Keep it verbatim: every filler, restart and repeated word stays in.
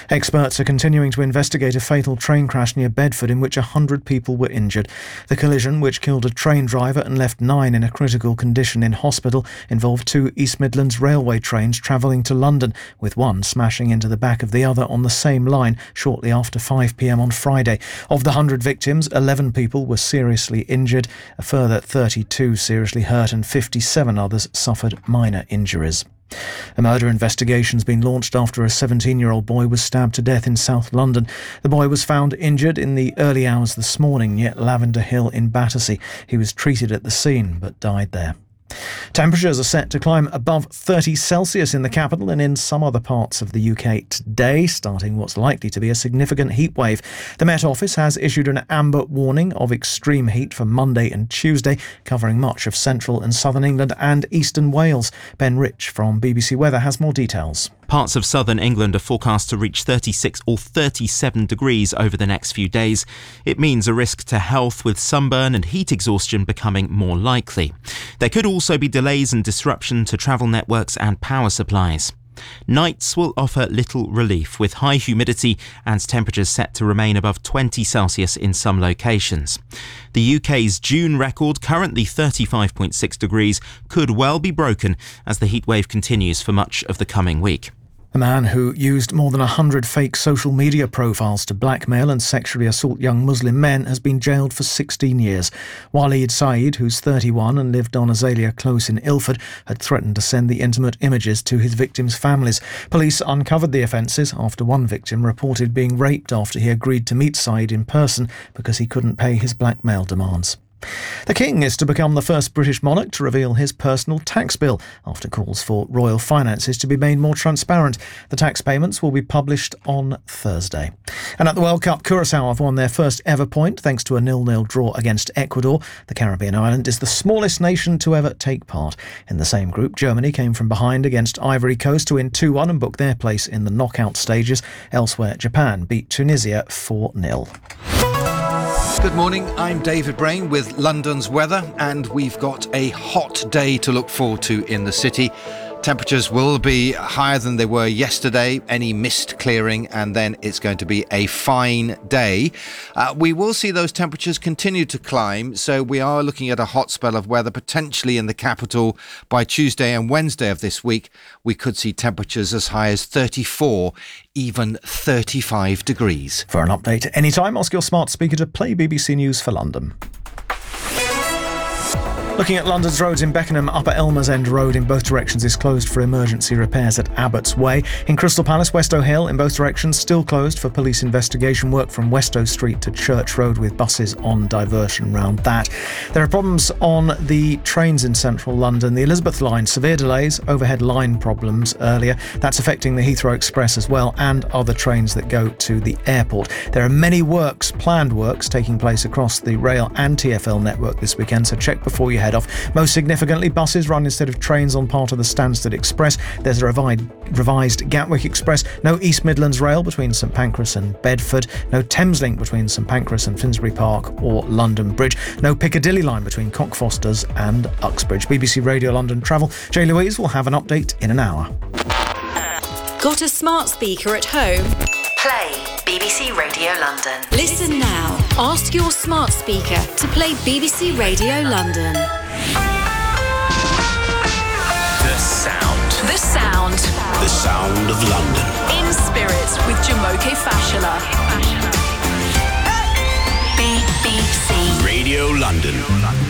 Experts are continuing to investigate a fatal train crash near Bedford in which one hundred people were injured. The collision, which killed a train driver and left nine in a critical condition in hospital, involved two East Midlands Railway trains travelling to London, with one smashing into the back of the other on the same line shortly after five p m on Friday. Of the one hundred victims, eleven people were seriously injured, a further thirty-two seriously hurt and fifty-seven others suffered minor injuries. A murder investigation's been launched after a seventeen-year-old boy was stabbed to death in South London. The boy was found injured in the early hours this morning near Lavender Hill in Battersea. He was treated at the scene but died there. Temperatures are set to climb above thirty Celsius in the capital and in some other parts of the U K today, starting what's likely to be a significant heat wave. The Met Office has issued an amber warning of extreme heat for Monday and Tuesday, covering much of central and southern England and eastern Wales. Ben Rich from B B C Weather has more details. Parts of southern England are forecast to reach thirty-six or thirty-seven degrees over the next few days. It means a risk to health, with sunburn and heat exhaustion becoming more likely. There could also be delays and disruption to travel networks and power supplies. Nights will offer little relief, with high humidity and temperatures set to remain above twenty Celsius in some locations. The U K's June record, currently thirty-five point six degrees, could well be broken as the heatwave continues for much of the coming week. A man who used more than one hundred fake social media profiles to blackmail and sexually assault young Muslim men has been jailed for sixteen years. Waleed Saeed, who's thirty-one and lived on Azalea Close in Ilford, had threatened to send the intimate images to his victims' families. Police uncovered the offences after one victim reported being raped after he agreed to meet Saeed in person because he couldn't pay his blackmail demands. The King is to become the first British monarch to reveal his personal tax bill after calls for royal finances to be made more transparent. The tax payments will be published on Thursday. And at the World Cup, Curaçao have won their first ever point thanks to a nil-nil draw against Ecuador. The Caribbean island is the smallest nation to ever take part. In the same group, Germany came from behind against Ivory Coast to win two one and book their place in the knockout stages. Elsewhere, Japan beat Tunisia four nil. Good morning, I'm David Brain with London's weather, and we've got a hot day to look forward to in the city. Temperatures will be higher than they were yesterday, any mist clearing, and then it's going to be a fine day. Uh, we will see those temperatures continue to climb, so we are looking at a hot spell of weather potentially in the capital by Tuesday and Wednesday of this week. We could see temperatures as high as thirty-four, even thirty-five degrees. For an update anytime, ask your smart speaker to play B B C News for London. Looking at London's roads, in Beckenham, Upper Elmers End Road in both directions is closed for emergency repairs at Abbott's Way. In Crystal Palace, Westow Hill in both directions still closed for police investigation work from Westow Street to Church Road, with buses on diversion round that. There are problems on the trains in central London. The Elizabeth line, severe delays, overhead line problems earlier. That's affecting the Heathrow Express as well and other trains that go to the airport. There are many works, planned works, taking place across the rail and T F L network this weekend, so check before you head off. Most significantly, buses run instead of trains on part of the Stansted Express. There's a revised Gatwick Express. No East Midlands Rail between St Pancras and Bedford. No Thameslink between St Pancras and Finsbury Park or London Bridge. No Piccadilly line between Cockfosters and Uxbridge. B B C Radio London Travel. Jay Louise will have an update in an hour. Got a smart speaker at home? Play B B C Radio London. Listen now. Ask your smart speaker to play B B C Radio London. The sound. The sound. The sound of London. In spirit with Jumoke Fashola. B B C Radio London.